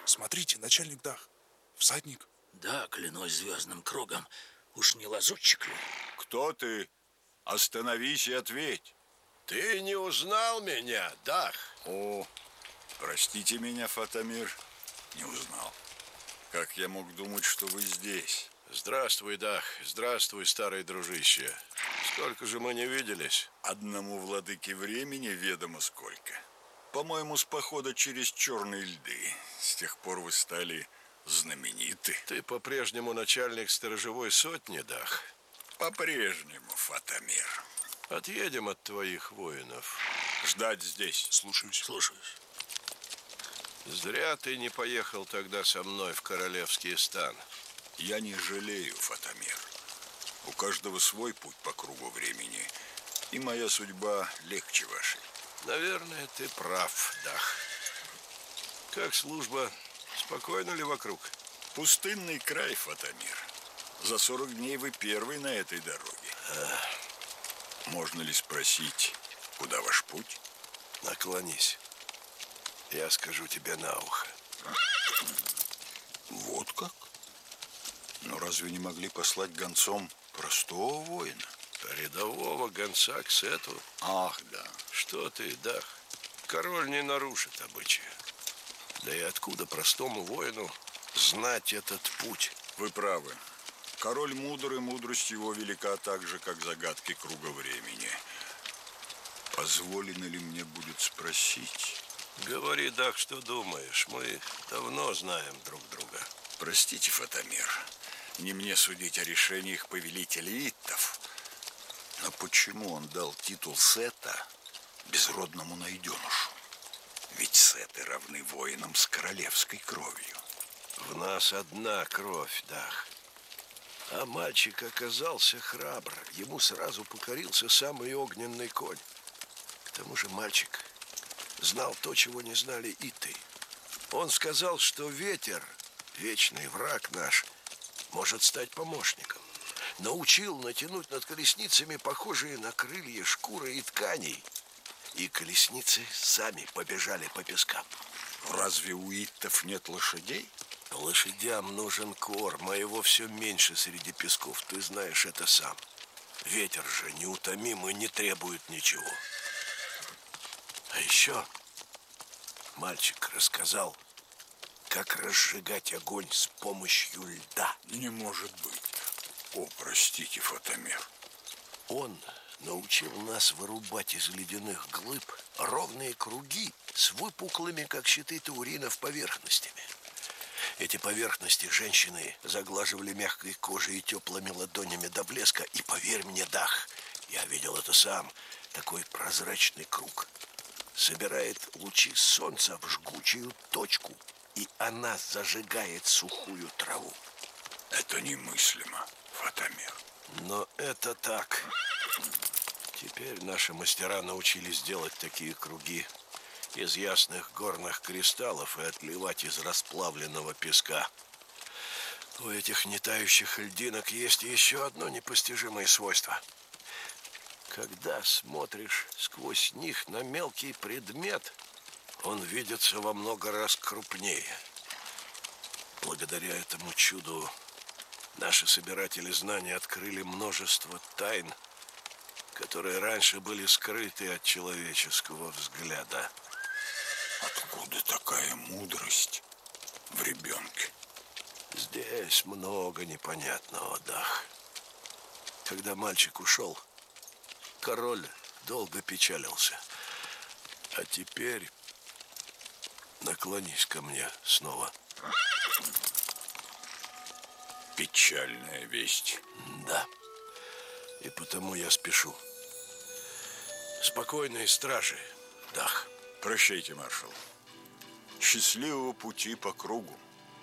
Смотрите, начальник Дах. Всадник. Да, клянусь звездным кругом. Уж не лазутчик ли? Кто ты? Остановись и ответь. Ты не узнал меня, Дах? О, простите меня, Фатамир, не узнал. Как я мог думать, что вы здесь? Здравствуй, Дах. Здравствуй, старый дружище. Сколько же мы не виделись? Одному владыке времени ведомо сколько. По-моему, с похода через черные льды. С тех пор вы стали знамениты. Ты по-прежнему начальник сторожевой сотни, Дах? По-прежнему, Фатамир. Отъедем от твоих воинов. Ждать здесь. Слушаюсь. Слушаюсь. Зря ты не поехал тогда со мной в королевский стан. Я не жалею, Фатамир. У каждого свой путь по кругу времени. И моя судьба легче вашей. Наверное, ты прав, Дах. Как служба? Спокойно ли вокруг? Пустынный край, Фатамир. За 40 дней вы первый на этой дороге. Можно ли спросить, куда ваш путь? Наклонись. Я скажу тебе на ухо. Вот как? Но разве не могли послать гонцом простого воина? Рядового гонца к Сету? Ах, да. Что ты, Дах? Король не нарушит обычая. Да и откуда простому воину знать этот путь? Вы правы. Король мудр, и мудрость его велика так же, как загадки круга времени. Позволено ли мне будет спросить? Говори, Дах, что думаешь. Мы давно знаем друг друга. Простите, Фатамир, не мне судить о решениях повелителя Иттов. Но почему он дал титул Сета безродному найденышу? Ведь Сеты равны воинам с королевской кровью. В нас одна кровь, Дах. А мальчик оказался храбр. Ему сразу покорился самый огненный конь. К тому же мальчик знал то, чего не знали и ты. Он сказал, что ветер, вечный враг наш, может стать помощником. Научил натянуть над колесницами похожие на крылья шкуры и тканей. И колесницы сами побежали по пескам. Разве у иттов нет лошадей? Лошадям нужен корм, а его все меньше среди песков. Ты знаешь это сам. Ветер же неутомим и не требует ничего. А еще мальчик рассказал, как разжигать огонь с помощью льда. Не может быть. О, простите, Фатамир. Он научил нас вырубать из ледяных глыб ровные круги с выпуклыми, как щиты тауринов, поверхностями. Эти поверхности женщины заглаживали мягкой кожей и теплыми ладонями до блеска. И поверь мне, Дах, я видел это сам, такой прозрачный круг собирает лучи солнца в жгучую точку, и она зажигает сухую траву. Это немыслимо, Фатамир. Но это так. Теперь наши мастера научились делать такие круги из ясных горных кристаллов и отливать из расплавленного песка. У этих нетающих льдинок есть еще одно непостижимое свойство. Когда смотришь сквозь них на мелкий предмет, он видится во много раз крупнее. Благодаря этому чуду наши собиратели знаний открыли множество тайн, которые раньше были скрыты от человеческого взгляда. Откуда такая мудрость в ребенке? Здесь много непонятного, Дах. Когда мальчик ушел, король долго печалился. А теперь наклонись ко мне снова. Печальная весть. Да. И потому я спешу. Спокойной стражи, Дах. Прощайте, маршал. Счастливого пути по кругу.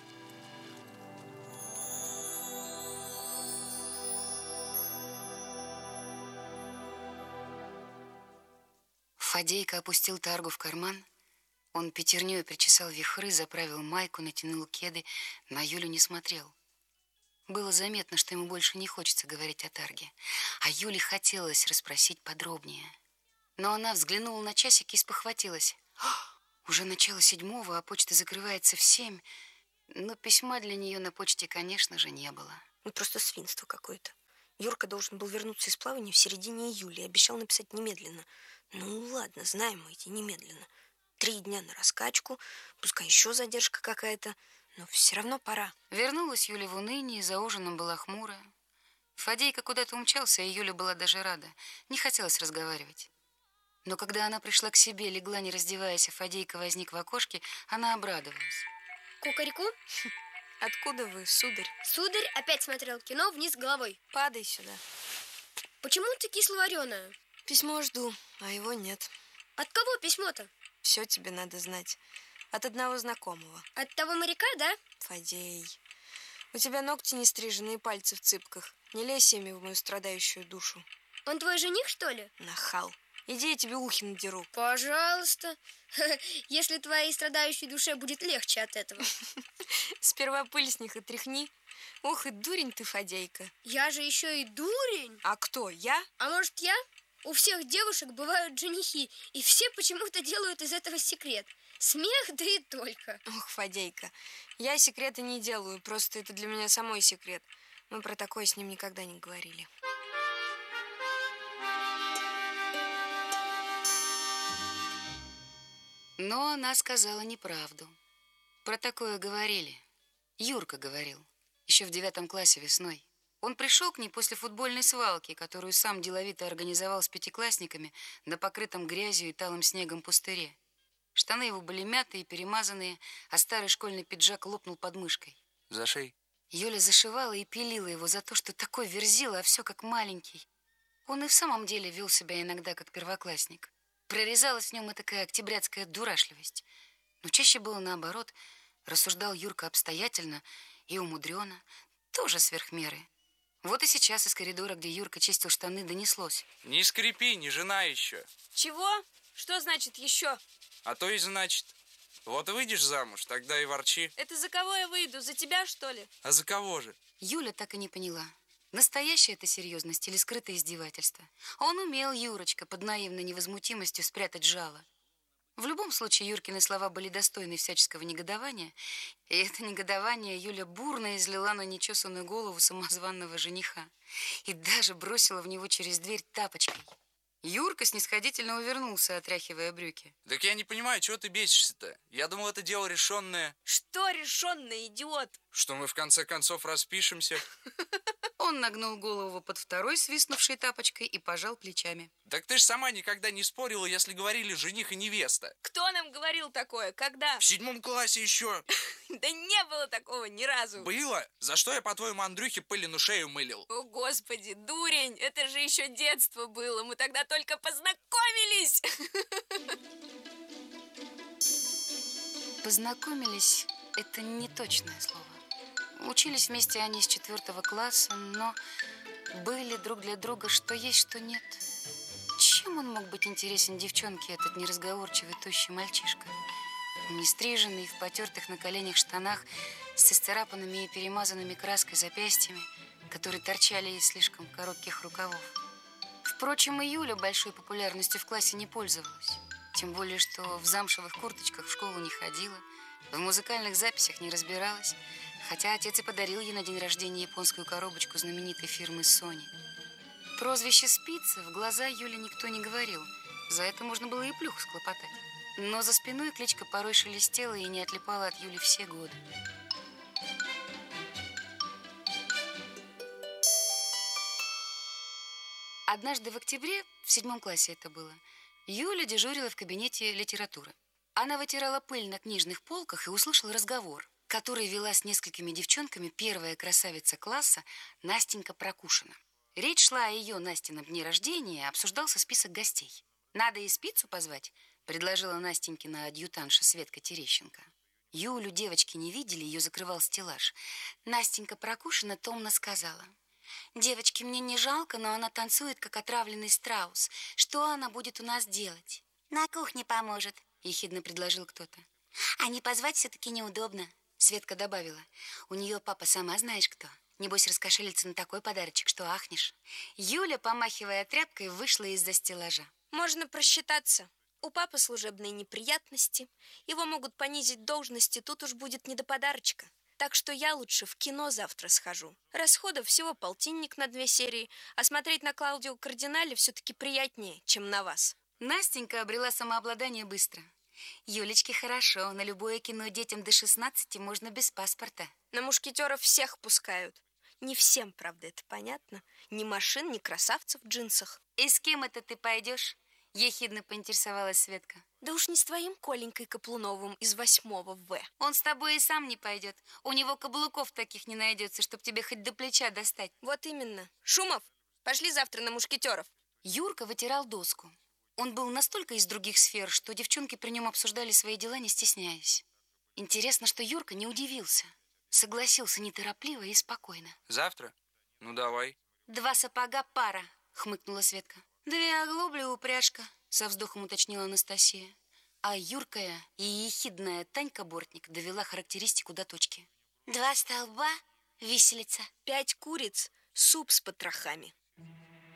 Фадейка опустил таргу в карман. Он пятерней причесал вихры, заправил майку, натянул кеды. На Юлю не смотрел. Было заметно, что ему больше не хочется говорить о тарге. А Юле хотелось расспросить подробнее. Но она взглянула на часик и спохватилась. Уже начало 7, а почта закрывается в 7. Но письма для нее на почте, конечно же, не было. Ну, просто свинство какое-то. Юрка должен был вернуться из плавания в середине июля и обещал написать немедленно. Ну, ладно, знаем мы эти немедленно. 3 дня на раскачку, пускай еще задержка какая-то, но все равно пора. Вернулась Юля в уныние, за ужином была хмурая. Фадейка куда-то умчался, и Юля была даже рада. Не хотелось разговаривать. Но когда она пришла к себе, легла, не раздеваясь, а Фадейка возник в окошке, она обрадовалась. Кукареку? Откуда вы, сударь? Сударь опять смотрел кино вниз головой. Падай сюда. Почему ты кисловареная? Письмо жду, а его нет. От кого письмо-то? Все тебе надо знать. От одного знакомого. От того моряка, да? Фадей, у тебя ногти не стрижены и пальцы в цыпках. Не лезь ими в мою страдающую душу. Он твой жених, что ли? Нахал. Иди, я тебе ухи надеру. Пожалуйста. Если твоей страдающей душе будет легче от этого. Сперва пыль с них отряхни. Ух, и дурень ты, Фадейка. Я же еще и дурень. А кто, я? А может, я? У всех девушек бывают женихи, и все почему-то делают из этого секрет. Смех, да и только. Ох, Фадейка, я секреты не делаю, просто это для меня самой секрет. Мы про такое с ним никогда не говорили. Но она сказала неправду. Про такое говорили. Юрка говорил. Еще в 9 классе весной. Он пришел к ней после футбольной свалки, которую сам деловито организовал с 5-классниками на покрытом грязью и талым снегом пустыре. Штаны его были мятые и перемазанные, а старый школьный пиджак лопнул под мышкой. Зашей. Юля зашивала и пилила его за то, что такой верзила, а все как маленький. Он и в самом деле вел себя иногда как первоклассник. Прорезалась в нем и такая октябрятская дурашливость. Но чаще было наоборот. Рассуждал Юрка обстоятельно и умудренно, тоже сверх меры. Вот и сейчас из коридора, где Юрка чистил штаны, донеслось. Не скрипи, не жена еще. Чего? Что значит еще? А то и значит. Вот выйдешь замуж, тогда и ворчи. Это за кого я выйду? За тебя, что ли? А за кого же? Юля так и не поняла, настоящая это серьезность или скрытое издевательство. Он умел, Юрочка, под наивной невозмутимостью спрятать жало. В любом случае, Юркины слова были достойны всяческого негодования, и это негодование Юля бурно излила на нечесанную голову самозванного жениха и даже бросила в него через дверь тапочкой. Юрка снисходительно увернулся, отряхивая брюки. Так я не понимаю, чего ты бесишься-то? Я думал, это дело решенное. Что решенное, идиот? Что мы в конце концов распишемся. Он нагнул голову под второй свистнувшей тапочкой и пожал плечами. Так ты ж сама никогда не спорила, если говорили жених и невеста. Кто нам говорил такое? Когда? В 7 классе еще. Да не было такого ни разу. Было? За что я, по-твоему, Андрюхе пылину шею мылил? О, Господи, дурень, это же еще детство было. Мы тогда только познакомились. Познакомились – это не точное слово. Учились вместе они с 4 класса, но были друг для друга что есть, что нет. Чем он мог быть интересен девчонке, этот неразговорчивый, тощий мальчишка? Нестриженный, в потертых на коленях штанах, с исцарапанными и перемазанными краской запястьями, которые торчали из слишком коротких рукавов. Впрочем, и Юля большой популярностью в классе не пользовалась. Тем более, что в замшевых курточках в школу не ходила, в музыкальных записях не разбиралась, хотя отец и подарил ей на день рождения японскую коробочку знаменитой фирмы Sony. Прозвище «Спица» в глаза Юле никто не говорил. За это можно было и плюху схлопотать. Но за спиной кличка порой шелестела и не отлипала от Юли все годы. Однажды в октябре, в 7 классе это было, Юля дежурила в кабинете литературы. Она вытирала пыль на книжных полках и услышала разговор, который вела с несколькими девчонками первая красавица класса Настенька Прокушина. Речь шла о ее Настином дне рождения, обсуждался список гостей. «Надо и Спицу позвать», — предложила Настенькина адъютантша Светка Терещенко. Юлю девочки не видели, ее закрывал стеллаж. Настенька Прокушина томно сказала: «Девочки, мне не жалко, но она танцует, как отравленный страус. Что она будет у нас делать?» «На кухне поможет», — ехидно предложил кто-то. «А не позвать все-таки неудобно», — Светка добавила. «У нее папа сама знаешь кто. Небось, раскошелится на такой подарочек, что ахнешь». Юля, помахивая тряпкой, вышла из-за стеллажа. Можно просчитаться. У папы служебные неприятности. Его могут понизить в должности, тут уж будет не до подарочка. Так что я лучше в кино завтра схожу. Расходов всего 1,5 на 2 серии, а смотреть на Клаудио Кардинале все-таки приятнее, чем на вас. Настенька обрела самообладание быстро. Юлечке хорошо, на любое кино детям до 16 можно без паспорта. На мушкетеров всех пускают. Не всем, правда, это понятно. Ни машин, ни красавцев в джинсах. И с кем это ты пойдешь? Ехидно поинтересовалась Светка. Да уж не с твоим Коленькой Каплуновым из 8-го В. Он с тобой и сам не пойдет. У него каблуков таких не найдется, чтоб тебе хоть до плеча достать. Вот именно. Шумов, пошли завтра на мушкетеров. Юрка вытирал доску. Он был настолько из других сфер, что девчонки при нем обсуждали свои дела, не стесняясь. Интересно, что Юрка не удивился. Согласился неторопливо и спокойно. Завтра? Ну, давай. 2 сапога пара, хмыкнула Светка. 2 оглобли упряжка, со вздохом уточнила Анастасия. А юркая и ехидная Танька Бортник довела характеристику до точки. 2 столба, виселица. 5 куриц, суп с потрохами.